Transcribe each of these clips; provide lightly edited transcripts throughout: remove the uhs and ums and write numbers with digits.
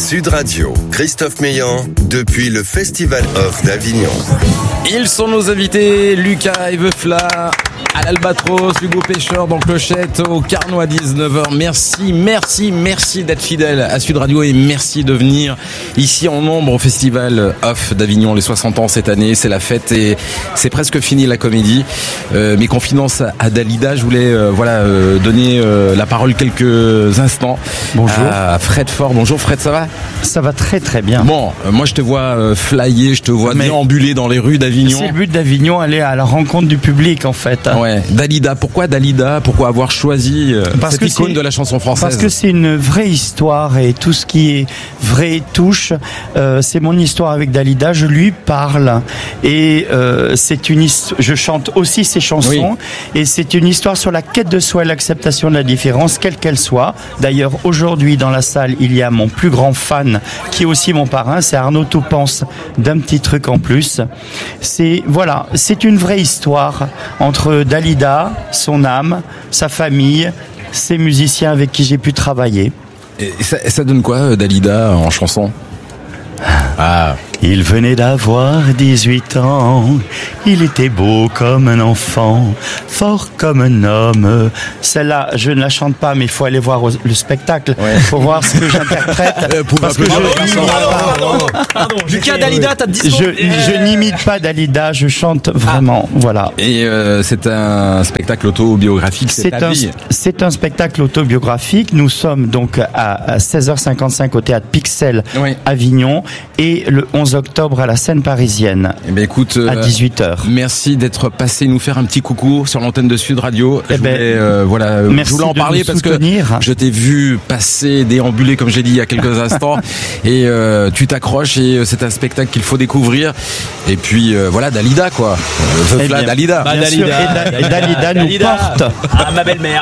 Sud Radio, Christophe Meillan, depuis le Festival Off d'Avignon. Ils sont nos invités, Lucas Eveufla, à l'Albatros, Hugo Pêcheur dans Clochette, au Carnot à 19h. Merci d'être fidèle à Sud Radio et merci de venir ici en nombre au Festival Off d'Avignon, les 60 ans cette année. C'est la fête et c'est presque fini la comédie. Mes confidences à Dalida, je voulais donner la parole quelques instants. Bonjour. À Fred Fort. Bonjour Fred, ça va ? Ça va très très bien. Bon, moi je te vois flyer, je te vois déambuler dans les rues d'Avignon. C'est le but d'Avignon, aller à la rencontre du public en fait. Ouais, Dalida, pourquoi Dalida ? Pourquoi avoir choisi cette icône de la chanson française ? Parce que c'est une vraie histoire et tout ce qui est vrai touche. C'est mon histoire avec Dalida, je lui parle et c'est une je chante aussi ses chansons et c'est une histoire sur la quête de soi et l'acceptation de la différence, quelle qu'elle soit. D'ailleurs, aujourd'hui dans la salle, il y a mon plus grand fan qui est aussi mon parrain, c'est Arnaud Toupens d'un petit truc en plus. C'est une vraie histoire entre Dalida, son âme, sa famille, ses musiciens avec qui j'ai pu travailler. Et ça donne quoi Dalida en chanson ? Il venait d'avoir 18 ans, il était beau comme un enfant, fort comme un homme. Celle-là, je ne la chante pas, mais il faut aller voir le spectacle pour voir ce que j'interprète. Parce que Lucas, Dalida, t'as 10 ans. Je n'imite pas Dalida, je chante vraiment, voilà. Et c'est un spectacle autobiographique, c'est un spectacle autobiographique. Nous sommes donc à 16h55 au Théâtre Pixel Avignon et le 11 octobre à la scène parisienne. Eh ben écoute, à 18h. Merci d'être passé nous faire un petit coucou sur l'antenne de Sud Radio. Je voulais en parler parce que je t'ai vu passer, déambuler comme j'ai dit il y a quelques instants et tu t'accroches et c'est un spectacle qu'il faut découvrir. Et puis Dalida quoi. Dalida. Dalida nous porte. Ma belle-mère.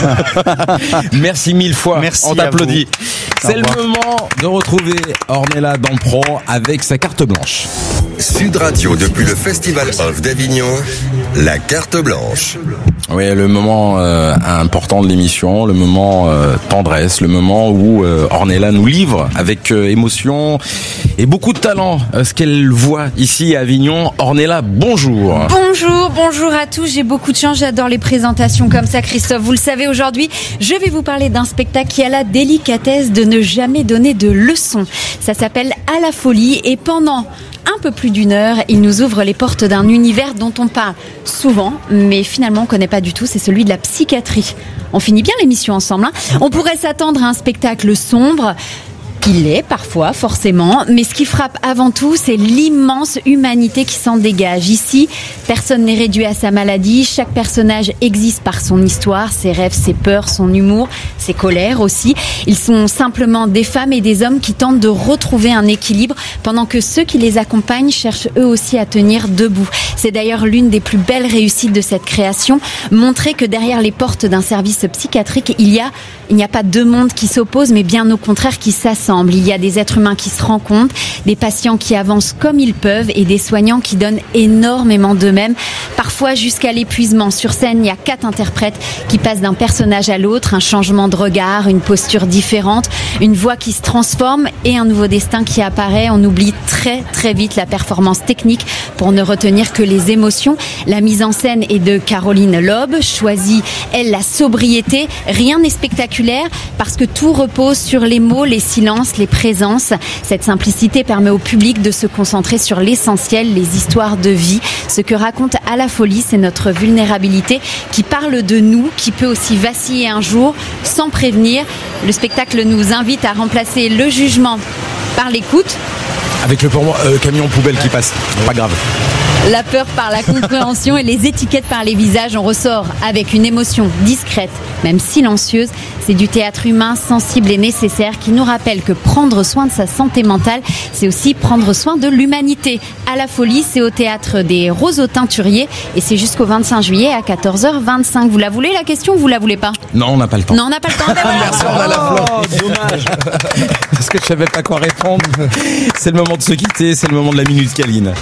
Merci mille fois. Merci. On t'applaudit. C'est le moment de retrouver Ornella Dampron avec sa carte blanche. Sud Radio, depuis le Festival Off d'Avignon, la carte blanche. Oui, le moment important de l'émission, le moment tendresse, le moment où Ornella nous livre avec émotion et beaucoup de talent ce qu'elle voit ici à Avignon. Ornella, bonjour. Bonjour à tous. J'ai beaucoup de chance, j'adore les présentations comme ça, Christophe. Vous le savez, aujourd'hui, je vais vous parler d'un spectacle qui a la délicatesse de ne jamais donner de leçons. Ça s'appelle À la folie et pendant un peu plus d'une heure, il nous ouvre les portes d'un univers dont on parle souvent, mais finalement on ne connaît pas du tout, c'est celui de la psychiatrie. On finit bien l'émission ensemble, hein. On pourrait s'attendre à un spectacle sombre. Il l'est parfois, forcément, mais ce qui frappe avant tout, c'est l'immense humanité qui s'en dégage. Ici, personne n'est réduit à sa maladie, chaque personnage existe par son histoire, ses rêves, ses peurs, son humour, ses colères aussi. Ils sont simplement des femmes et des hommes qui tentent de retrouver un équilibre pendant que ceux qui les accompagnent cherchent eux aussi à tenir debout. C'est d'ailleurs l'une des plus belles réussites de cette création, montrer que derrière les portes d'un service psychiatrique, il n'y a pas deux mondes qui s'opposent, mais bien au contraire qui s'assemblent. Il y a des êtres humains qui se rencontrent, des patients qui avancent comme ils peuvent et des soignants qui donnent énormément d'eux-mêmes, parfois jusqu'à l'épuisement. Sur scène, il y a 4 interprètes qui passent d'un personnage à l'autre, un changement de regard, une posture différente, une voix qui se transforme et un nouveau destin qui apparaît. On oublie très très vite la performance technique pour ne retenir que les émotions. La mise en scène est de Caroline Loeb, choisit elle la sobriété. Rien n'est spectaculaire parce que tout repose sur les mots, les silences, les présences. Cette simplicité permet au public de se concentrer sur l'essentiel, les histoires de vie. Ce que raconte À la folie, c'est notre vulnérabilité qui parle de nous, qui peut aussi vaciller un jour sans prévenir. Le spectacle nous invite à remplacer le jugement par l'écoute. Avec le camion poubelle qui passe, pas grave. La peur par la compréhension et les étiquettes par les visages, on ressort avec une émotion discrète, même silencieuse. C'est du théâtre humain, sensible et nécessaire qui nous rappelle que prendre soin de sa santé mentale, c'est aussi prendre soin de l'humanité. À la folie, c'est au théâtre des Roseaux Teinturiers et c'est jusqu'au 25 juillet à 14h25. Vous la voulez la question ou vous la voulez pas ? Non, on n'a pas le temps. Non, on n'a pas le temps. Merci, on a la fleur. Dommage. Parce que je savais pas quoi répondre. C'est le moment de se quitter, c'est le moment de la Minute Câline.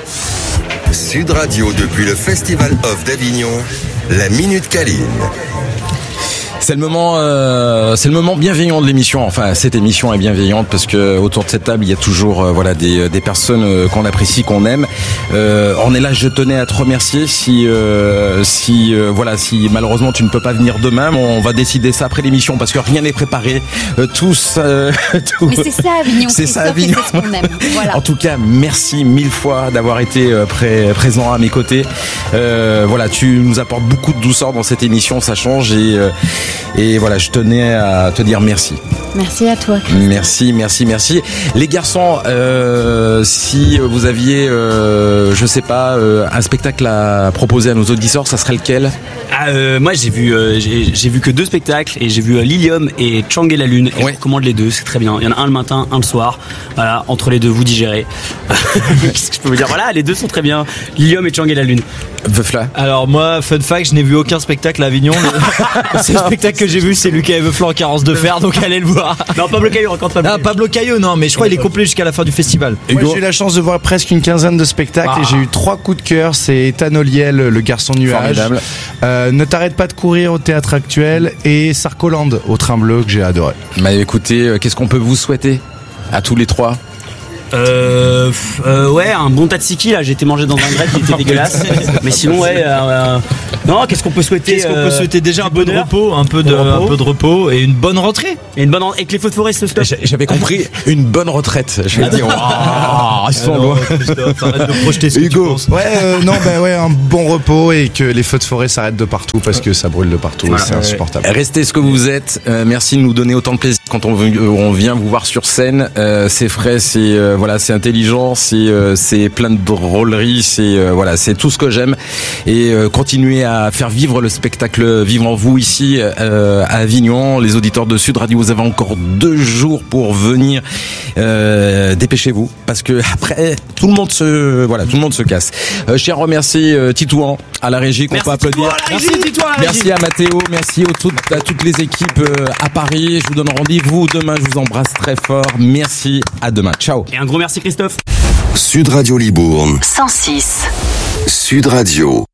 Sud Radio, depuis le Festival Off d'Avignon, la Minute Câline. C'est le moment bienveillant de l'émission. Enfin, cette émission est bienveillante parce que autour de cette table, il y a toujours des personnes qu'on apprécie, qu'on aime. On est là, je tenais à te remercier. Si malheureusement tu ne peux pas venir demain, on va décider ça après l'émission parce que rien n'est préparé. Mais c'est ça Avignon. C'est ça Avignon. C'est ce qu'on aime. Voilà. En tout cas, merci mille fois d'avoir été présent à mes côtés. Tu nous apportes beaucoup de douceur dans cette émission, ça change et voilà, je tenais à te dire merci. Merci à toi. Merci. Les garçons, si vous aviez, un spectacle à proposer à nos auditeurs, ça serait lequel ? Moi, j'ai vu que 2 spectacles et j'ai vu Lilium et Chang et la Lune. Et je recommande les 2, c'est très bien. Il y en a un le matin, un le soir. Voilà, entre les deux, vous digérez. Qu'est-ce que je peux vous dire ? Voilà, les 2 sont très bien. Lilium et Chang et la Lune. Veufla. Alors moi, fun fact, je n'ai vu aucun spectacle à Avignon. Le spectacle que j'ai vu, c'est Lucas et Veufla en carence de fer, donc allez le voir. Non, Pablo Caillot, rencontre Pablo. Ah, Pablo Caillot, non, mais je crois qu'il est complet jusqu'à la fin du festival. Moi, j'ai eu la chance de voir presque une quinzaine de spectacles et j'ai eu 3 coups de cœur. C'est Ethan Oliel, le garçon nuage. Ne t'arrête pas de courir au Théâtre Actuel et Sarkoland au Train Bleu que j'ai adoré. Bah écoutez, qu'est-ce qu'on peut vous souhaiter à tous les 3 ? Un bon tatsiki là, j'ai été mangé dans un grec qui était dégueulasse. Mais sinon non, qu'est-ce qu'on peut souhaiter ? Qu'est-ce qu'on peut souhaiter ? Déjà un peu de repos, un peu de repos et une bonne rentrée. Et que les feux de forêt se stoppent. J'avais compris une bonne retraite. Je vais dire ils sont loin. Arrête de projeter ce que tu penses. Un bon repos et que les feux de forêt s'arrêtent de partout parce que ça brûle de partout. Voilà. C'est insupportable. Restez ce que vous êtes. Merci de nous donner autant de plaisir quand on vient vous voir sur scène. C'est frais, c'est intelligent, c'est plein de drôleries, c'est tout ce que j'aime. Et continuez à faire vivre le spectacle vivant vous ici à Avignon. Les auditeurs de Sud Radio, vous avez encore 2 jours pour venir. Dépêchez-vous parce que après tout le monde se casse. Je tiens à remercier Titouan à la régie qu'on peut applaudir. Merci Titouan. Merci à Mathéo, merci à toutes les équipes à Paris. Je vous donne rendez-vous demain. Je vous embrasse très fort. Merci, à demain. Ciao. Et un gros merci Christophe. Sud Radio Libourne 106. Sud Radio.